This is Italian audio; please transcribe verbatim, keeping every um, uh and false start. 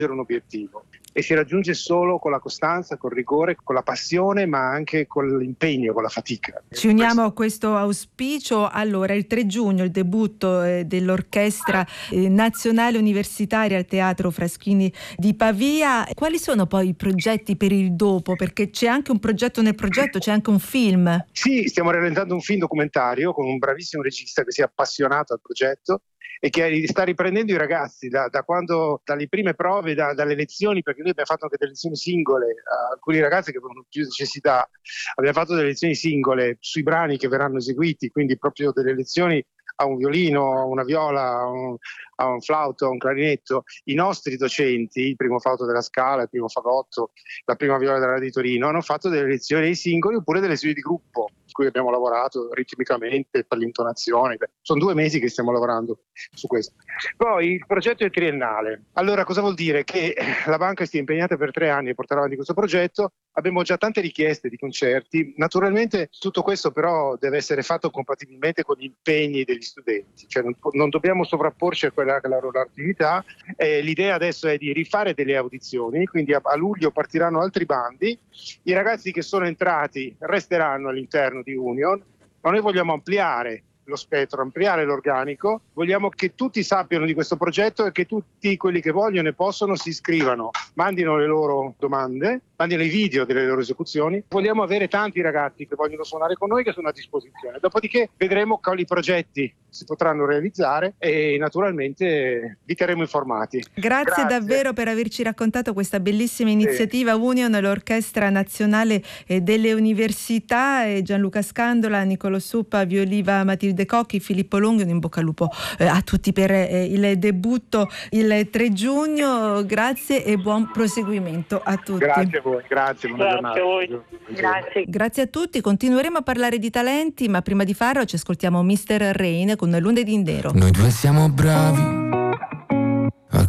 un obiettivo e si raggiunge solo con la costanza, col rigore, con la passione, ma anche con l'impegno, con la fatica. Ci uniamo a questo auspicio. Allora, il tre giugno il debutto eh, dell'Orchestra eh, Nazionale Universitaria al Teatro Fraschini di Pavia. Quali sono poi i progetti per il dopo? Perché c'è anche un progetto nel progetto, c'è anche un film. Sì, stiamo realizzando un film documentario con un bravissimo regista che si è appassionato al progetto e che sta riprendendo i ragazzi da, da quando, dalle prime prove, da, dalle lezioni, perché noi abbiamo fatto anche delle lezioni singole, uh, alcuni ragazzi che avevano più necessità, abbiamo fatto delle lezioni singole sui brani che verranno eseguiti, quindi proprio delle lezioni a un violino, a una viola, a un, a un flauto, a un clarinetto. I nostri docenti, il primo flauto della Scala, il primo fagotto, la prima viola della di Torino, hanno fatto delle lezioni ai singoli oppure delle lezioni di gruppo, su cui abbiamo lavorato ritmicamente per l'intonazione. Sono due mesi che stiamo lavorando su questo. Poi il progetto è triennale. Allora cosa vuol dire? Che la banca si è impegnata per tre anni a portare avanti questo progetto. Abbiamo già tante richieste di concerti. Naturalmente tutto questo però deve essere fatto compatibilmente con gli impegni degli studenti, cioè non, non dobbiamo sovrapporci a quella che è la loro attività. Eh, l'idea adesso è di rifare delle audizioni, quindi a, a luglio partiranno altri bandi. I ragazzi che sono entrati resteranno all'interno di Union, ma noi vogliamo ampliare lo spettro, ampliare l'organico, vogliamo che tutti sappiano di questo progetto e che tutti quelli che vogliono e possono si iscrivano, mandino le loro domande, mandino i video delle loro esecuzioni. Vogliamo avere tanti ragazzi che vogliono suonare con noi che sono a disposizione, dopodiché vedremo quali progetti si potranno realizzare e naturalmente vi terremo informati. Grazie, Grazie davvero per averci raccontato questa bellissima iniziativa. Sì. Union, l'Orchestra Nazionale delle Università, e Gianluca Scandola, Nicolò Suppa, Violiva, Matilde Cocchi, Filippo Longhi. Un in bocca al lupo eh, a tutti per eh, il debutto il tre giugno. Grazie e buon proseguimento a tutti. Grazie a voi, grazie, buona giornata. Grazie a voi. Grazie. Grazie a tutti. Continueremo a parlare di talenti, ma prima di farlo ci ascoltiamo mister Rain con Lunedì Nero. Noi due siamo bravi